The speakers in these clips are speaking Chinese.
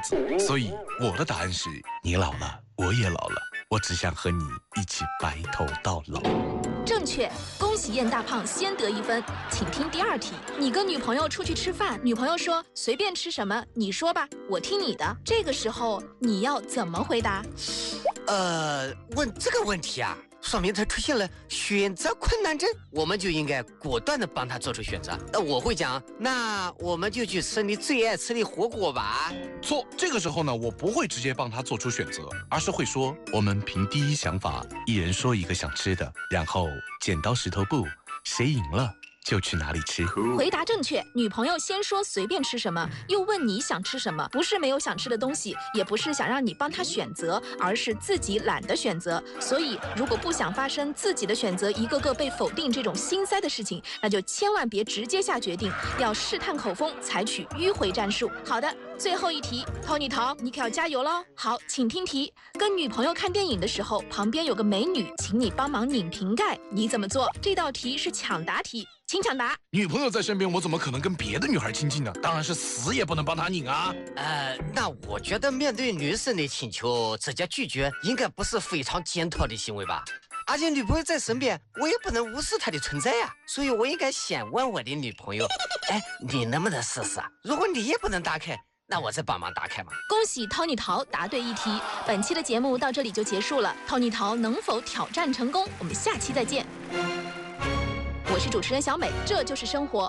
子。所以我的答案是：你老了，我也老了，我只想和你一起白头到老。 正确，恭喜燕大胖先得1分。请听第2题：你跟女朋友出去吃饭，女朋友说随便吃什么，你说吧，我听你的。这个时候你要怎么回答？ 问这个问题啊，说明他出现了选择困难症，我们就应该果断的帮他做出选择。那我会讲，那我们就去吃你最爱吃的火锅吧。 错，这个时候呢，我不会直接帮他做出选择，而是会说，我们凭第一想法，一人说一个想吃的，然后剪刀石头布，谁赢了就去哪里吃。 回答正确，女朋友先说随便吃什么，又问你想吃什么，不是没有想吃的东西，也不是想让你帮她选择，而是自己懒得选择。所以如果不想发生自己的选择一个个被否定这种心塞的事情，那就千万别直接下决定，要试探口风，采取迂回战术。好的，最后一题，Tony桃，你可要加油喽。好，请听题：跟女朋友看电影的时候，旁边有个美女，请你帮忙拧瓶盖，你怎么做？这道题是抢答题。请抢答。 女朋友在身边，我怎么可能跟别的女孩亲近呢？当然是死也不能帮她拧啊！ 那我觉得面对女生的请求直接拒绝，应该不是非常检讨的行为吧？而且女朋友在身边，我也不能无视她的存在呀，所以我应该先问我的女朋友：哎，你能不能试试啊？如果你也不能打开，那我再帮忙打开嘛。 恭喜 Tony 桃答对1题，本期的节目到这里就结束了。Tony 桃能否挑战成功？我们下期再见。我是主持人小美，这就是生活。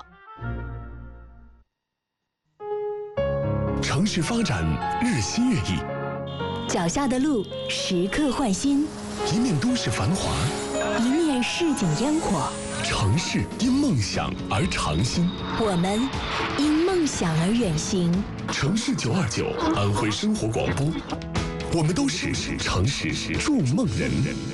城市发展日新月异， 脚下的路时刻换新， 一面都市繁华， 一面市井烟火。 城市因梦想而长新， 我们因梦想而远行。 城市929，安徽生活广播，我们都是城市筑梦人。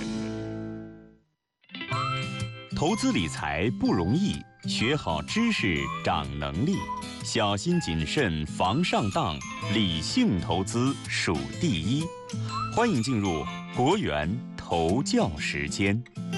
投资理财不容易，学好知识长能力，小心谨慎防上当，理性投资属第一。欢迎进入国元投教时间。